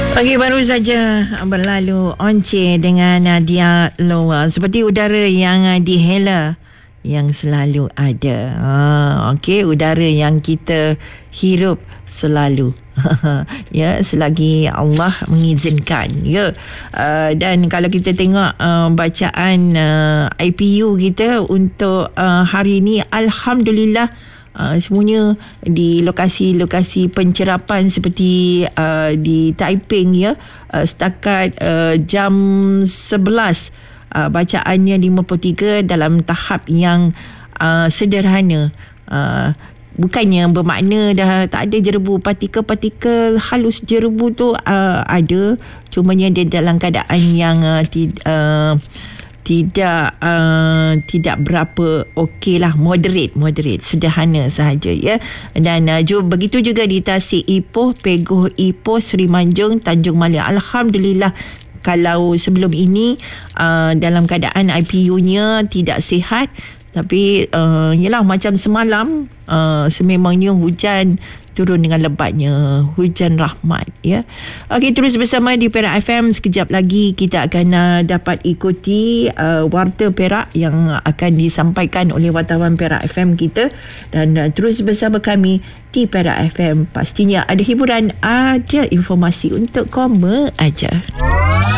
Okey, baru saja berlalu Once dengan Dia Loa. Seperti udara yang dihela yang selalu ada. Okey, udara yang kita hirup selalu. Ya, selagi Allah mengizinkan. Ya. Dan kalau kita tengok bacaan IPU kita untuk hari ini, alhamdulillah, semuanya di lokasi-lokasi pencerapan seperti di Taiping, ya, setakat jam 11 bacaannya 53 dalam tahap yang sederhana. Bukannya bermakna dah tak ada jerebu, partikel-partikel halus jerebu tu ada, cumanya dia dalam keadaan yang tidak berapa okey lah, moderate, sederhana sahaja, ya. Dan begitu juga di Tasik Ipoh, Pegoh Ipoh, Seri Manjung, Tanjung Malia. Alhamdulillah, kalau sebelum ini dalam keadaan IPU-nya tidak sihat, tapi yelah, macam semalam sememangnya hujan turun dengan lebatnya, hujan rahmat, ya. Okey, terus bersama di Perak FM. Sekejap lagi kita akan dapat ikuti Warta Perak yang akan disampaikan oleh wartawan Perak FM kita. Dan terus bersama kami di Perak FM. Pastinya ada hiburan, ada informasi untuk koma aja.